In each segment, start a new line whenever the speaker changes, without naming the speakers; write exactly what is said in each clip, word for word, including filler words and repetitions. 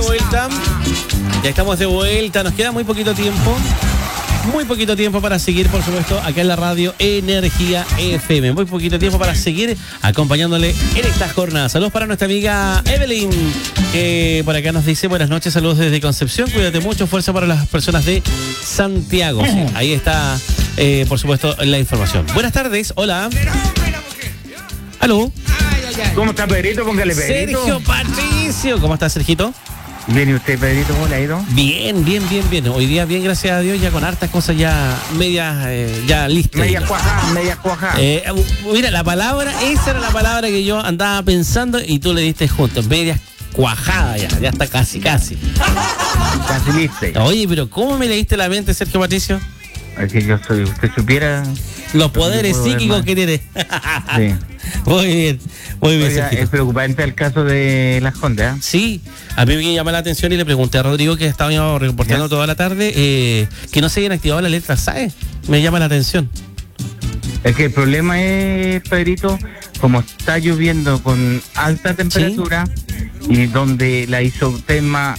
vuelta. Ya estamos de vuelta. Nos queda muy poquito tiempo. Muy poquito tiempo para seguir, por supuesto, acá en la radio Energía F M. Muy poquito tiempo para seguir acompañándole en esta jornada. Saludos para nuestra amiga Evelyn, que por acá nos dice buenas noches, saludos desde Concepción. Cuídate mucho, fuerza para las personas de Santiago. Sí, ahí está, eh, por supuesto, la información. Buenas tardes, hola. ¿Aló?
¿Cómo está, Pedrito? Póngale, Pedrito.
Sergio Patricio. ¿Cómo está, Sergito?
Bien, ¿y usted, Pedrito, cómo le ha ido?
Bien, bien, bien, bien. Hoy día bien, gracias a Dios, ya con hartas cosas ya medias, eh, ya listas.
Media cuajada, media cuajada.
Eh, mira, la palabra, esa era la palabra que yo andaba pensando y tú le diste juntos, medias cuajadas ya, ya está casi, casi.
Casi lista.
Oye, pero ¿cómo me leíste la mente, Sergio Patricio?
Es que yo soy, usted supiera...
Los poderes psíquicos que tiene.
Sí.
Muy bien, muy bien.
Oiga, es preocupante el caso de las Condes, ¿eh?
Sí, a mí me llama la atención y le pregunté a Rodrigo, que estaba reportando ¿Ya? toda la tarde, eh, que no se hayan activado las letras, ¿sabes? Me llama la atención.
Es que el problema es, Pedrito, como está lloviendo con alta temperatura, ¿sí? Y donde la isoterma,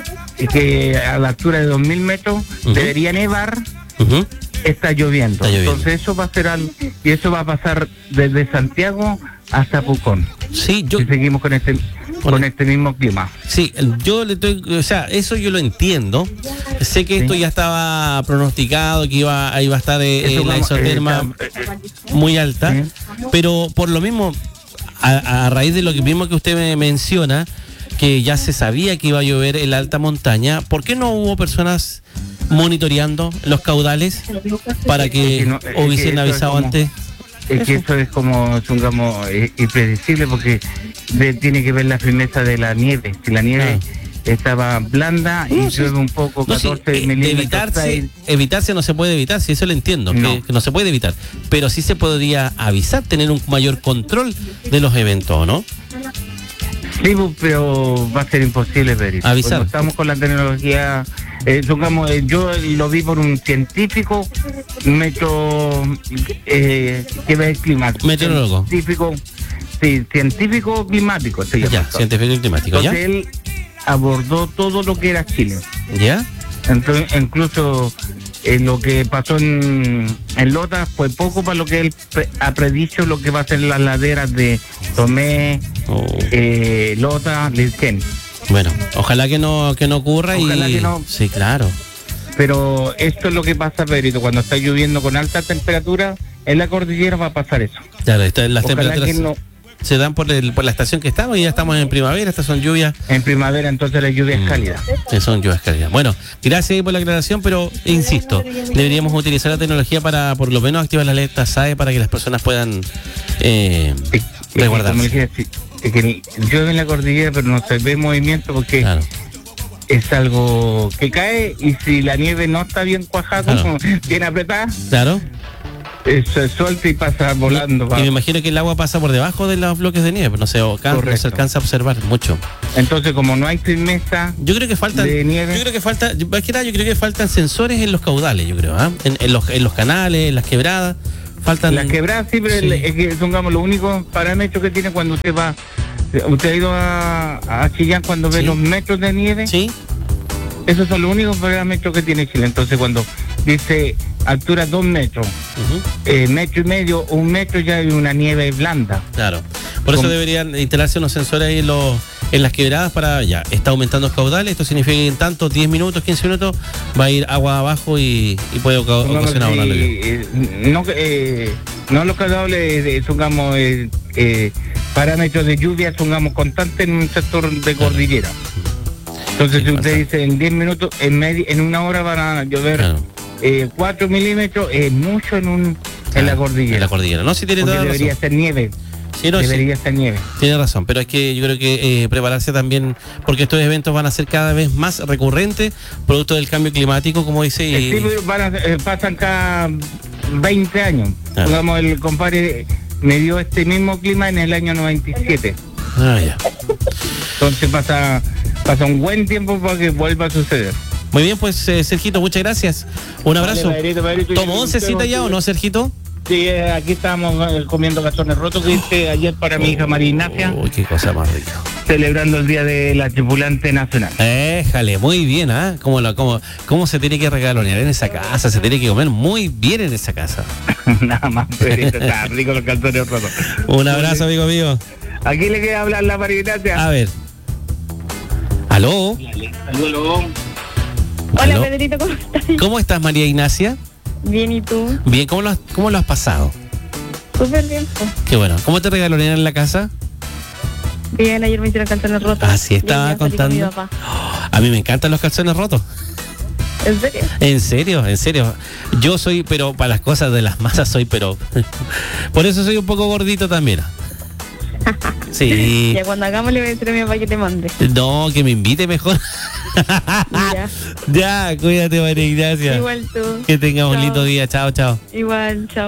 que a la altura de dos mil metros, uh-huh. debería nevar, uh-huh. Está lloviendo. Está lloviendo. Entonces eso va a ser algo, y eso va a pasar desde Santiago hasta Pucón.
Sí, yo...
Si seguimos con este con, con este mismo clima.
Sí, yo le estoy, o sea, eso yo lo entiendo. Sé que sí. Esto ya estaba pronosticado, que iba, iba a estar eh, la isoterma eh, muy alta, sí. Pero por lo mismo, a, a raíz de lo que mismo que usted me menciona, que ya se sabía que iba a llover en la alta montaña, ¿por qué no hubo personas monitoreando los caudales para que, que no, hubiesen avisado como, antes?
Es que eso es como, digamos, impredecible, porque de, tiene que ver la firmeza de la nieve. Si la nieve ah. estaba blanda y no, llueve sí. un poco, catorce no, sí, milímetros.
Evitarse, evitarse no se puede evitar, si eso lo entiendo, no. Que, que no se puede evitar. Pero sí se podría avisar, tener un mayor control de los eventos, ¿no?
Sí, pero va a ser imposible, Pedrito.
Avisar.
Cuando estamos con la tecnología, eh, digamos, eh, yo lo vi por un científico, metro, eh, que ve el clima.
Meteorólogo.
Científico, sí, científico climático. Se llama
ya, todo. Científico climático,
Entonces,
¿ya?
él abordó todo lo que era Chile.
¿Ya?
Entonces, incluso eh, lo que pasó en, en Lota fue poco para lo que él pre- ha predicho lo que va a ser las laderas de Tomé, oh. eh, Lota, Lilquén.
Bueno, ojalá que no que no ocurra.
Ojalá
y
que no.
Sí, claro.
Pero esto es lo que pasa, Pedrito, cuando está lloviendo con alta temperatura, en la cordillera va a pasar eso.
Claro, esta, las
ojalá
temperaturas
que no.
Se dan por, el, por la estación que estamos y ya estamos en primavera, estas son lluvias.
En primavera, entonces la lluvia es cálida.
Sí, son lluvias cálidas. Bueno, gracias por la aclaración, pero insisto, deberíamos utilizar la tecnología para por lo menos activar la alerta S A E para que las personas puedan eh,
es,
resguardarse.
Es que, como dije, es que llueve en la cordillera, pero no se ve movimiento porque claro. es algo que cae, y si la nieve no está bien cuajada, claro. como bien apretada,
claro.
se suelta y pasa volando.
Y, y me imagino que el agua pasa por debajo de los bloques de nieve, no sé, o acá no se alcanza a observar mucho.
Entonces, como no hay firmeza
yo creo que faltan,
de nieve.
Yo creo que falta, más que nada, yo creo que faltan sensores en los caudales, yo creo, ¿eh? en, en, los, en los canales, en las quebradas. Faltan...
Las quebradas sí, pero sí. Es que, digamos, lo único parámetro que tiene cuando usted va, usted ha ido a, a Chillán cuando ve sí. los metros de nieve.
Sí.
Esos son los únicos parámetros que tiene Chile. Entonces, cuando dice altura dos metros, uh-huh. eh, metro y medio, un metro, ya hay una nieve blanda.
Claro. Por eso deberían instalarse unos sensores ahí en, los, en las quebradas para, ya, está aumentando los caudales. Esto significa que en tanto, diez minutos, quince minutos, va a ir agua abajo y, y puede ocasionar
no,
una
eh, no, eh, no los caudales, eh, supongamos, eh, eh, parámetros de lluvia, supongamos, constantes en un sector de cordillera. Entonces, sí, si usted dice en diez minutos, en media, en una hora van a llover claro. eh, cuatro milímetros, es eh, mucho en un ah, en la cordillera.
En la cordillera, no, si tiene toda
debería
razón.
ser nieve.
Sí, no,
debería
sí.
ser nieve.
Tiene razón, pero es que yo creo que eh, prepararse también, porque estos eventos van a ser cada vez más recurrentes, producto del cambio climático, como dice. Y...
Sí, van a, eh, pasan cada veinte años. Claro. Digamos, el compadre me dio este mismo clima en el año noventa y siete.
Ah, ya.
Entonces pasa... Pasa un buen tiempo para que vuelva a suceder.
Muy bien, pues, eh, Sergito, muchas gracias. Un abrazo.
Vale, Pedrito, Pedrito,
¿Tomó oncecita ya o no, Sergito?
Sí, eh, aquí estamos eh, comiendo calzones rotos que hice ayer para mi hija María Ignacia.
Uy, qué cosa más rica.
Celebrando el Día de la Tripulante Nacional.
Éjale, muy bien, ¿ah? ¿eh? ¿Cómo, lo, cómo, ¿Cómo se tiene que regalonear en esa casa? Se tiene que comer muy bien en esa casa.
Nada más, Pedrito, está rico los calzones rotos.
Un abrazo, amigo mío.
Aquí le queda hablar la María Ignacia.
A ver. ¿Aló?
Aló.
Hola,
¿Aló?
Pedrito, ¿cómo estás?
¿Cómo estás, María Ignacia?
Bien, ¿y tú?
Bien, ¿cómo lo has, cómo lo has pasado?
Súper bien, pues.
Qué bueno. ¿Cómo te regalonearon en la casa?
Bien, ayer me hicieron calzones rotos.
Así estaba
Y hoy día salí con mi
contando.
papá.
A mí me encantan los calzones rotos.
¿En serio?
En serio, en serio. Yo soy, pero para las cosas de las masas soy, pero... Por eso soy un poco gordito también. Sí.
Ya cuando hagamos le voy a decir a mi papá que te mande.
No, que me invite mejor.
Ya.
Ya, cuídate, María Ignacia.
Igual tú.
Que tengamos un
Chao.
lindo día. Chao, chao.
Igual, chao.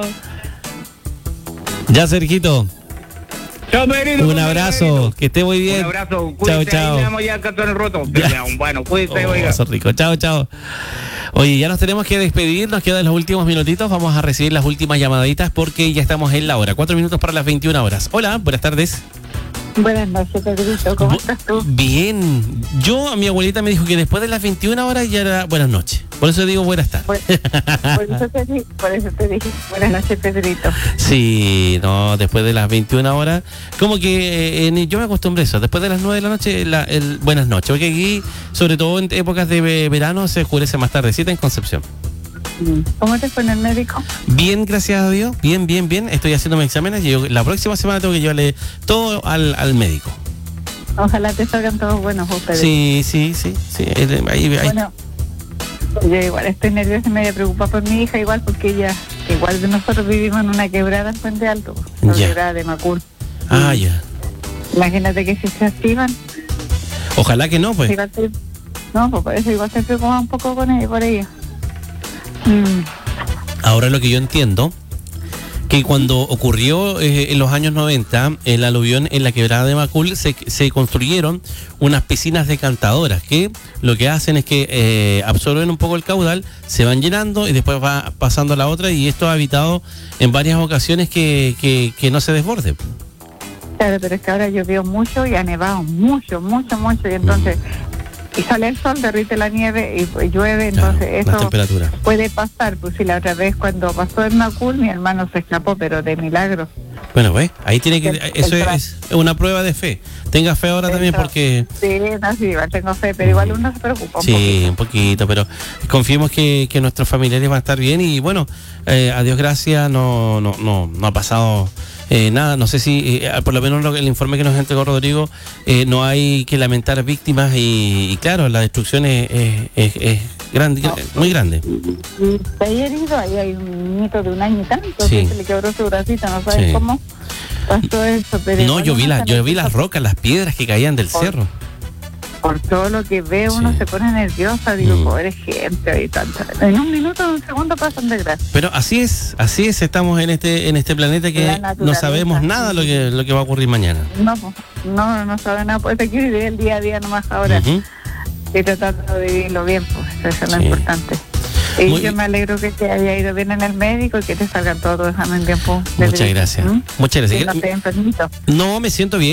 Ya, Sergito.
Chao, Pedrito.
Un abrazo. Que esté muy bien.
Un abrazo.
Chao,
Cuídate,
chao.
ahí le damos ya calzones rotos.
Ya.
Bueno, cuídate,
Oh,
oiga.
eso es rico. Chao, chao. Oye, ya nos tenemos que despedir, nos quedan los últimos minutitos, vamos a recibir las últimas llamaditas porque ya estamos en la hora, cuatro minutos para las veintiuna horas. Hola, buenas tardes.
Buenas noches, Pedrito. ¿Cómo
Bu-
estás tú?
Bien, yo, a mi abuelita me dijo que después de las veintiuna horas ya era buenas noches, por eso digo buenas tardes.
Por, por eso te di- por eso te dije buenas noches, Pedrito.
Sí, no, después de las veintiuna horas, como que eh, en- yo me acostumbré a eso, después de las nueve de la noche, la, el buenas noches, porque aquí, sobre todo en épocas de ve- verano, se oscurece más tardecita en Concepción.
¿Cómo te fue en el médico?
Bien, gracias a Dios, bien, bien, bien, estoy haciendo mis exámenes y yo, la próxima semana tengo que llevarle todo al, al médico.
Ojalá te salgan todos buenos, vos, Pedrito.
Sí, sí, sí, sí, eh, ahí, ahí-
Bueno, yo igual estoy nerviosa y medio preocupada por mi hija, igual porque ella, igual que nosotros vivimos en una quebrada en Puente Alto, la
Ya.
quebrada de Macul.
Ah, ya.
Imagínate que si se activan,
Ojalá que no, pues.
igual te- no, pues por eso igual se preocupa un poco con ella, por ella. Mm,
Ahora lo que yo entiendo, que cuando ocurrió eh, en los años noventa, el aluvión en la quebrada de Macul, se, se construyeron unas piscinas decantadoras que lo que hacen es que eh, absorben un poco el caudal, se van llenando y después va pasando a la otra y esto ha evitado en varias ocasiones que, que, que no se desborde.
claro, pero es que ahora llovió mucho y ha nevado mucho, mucho, mucho, y entonces, y sale el sol, derrite la nieve y pues, llueve, entonces
Claro, las
eso
temperaturas.
puede pasar. Pues si la otra vez cuando pasó en Macul, mi hermano se escapó, pero de milagro.
Bueno, pues, ahí tiene que,
El-
eso
el
es una prueba de fe. Tenga fe ahora también
Eso.
porque...
Sí, no, sí, igual tengo fe, pero igual uno se preocupa un
Sí,
poquito.
un poquito, pero confiemos que, que nuestros familiares van a estar bien y bueno, eh, a Dios gracias, no, no, no, no ha pasado eh, nada. No sé si, eh, por lo menos lo, el informe que nos entregó Rodrigo, eh, no hay que lamentar víctimas y, y claro, la destrucción es, es, es- es grande, muy grande.
Y está ahí herido, ahí hay un niñito de un año y tanto,
Sí.
que se le quebró su bracito, no sabes
Sí.
cómo pasó eso. Pero
No,
igual
yo vi,
uno
la,
se
yo vi las
nerviosa
rocas, las piedras que caían del
Por-
cerro.
Por todo lo que ve, uno
Sí.
se pone nerviosa, digo,
Mm.
pobre gente y tanto. En un minuto, en un segundo pasan de gracia.
Pero así es, así es, estamos en este en este planeta
La
que no
naturaleza.
sabemos nada lo que lo que va a ocurrir mañana.
No, pues, no, no sabe nada, pues hay que vivir el día a día nomás ahora.
Ujú.
Y tratando de vivirlo bien, pues eso es lo
Sí.
importante. Y
Muy
yo
bien.
me alegro que te haya ido bien en el médico y que te salgan todos los exámenes bien. pues,
Muchas
Pedrito.
gracias.
¿Mm?
Muchas
Que
gracias.
no te enfermito.
No, me siento bien.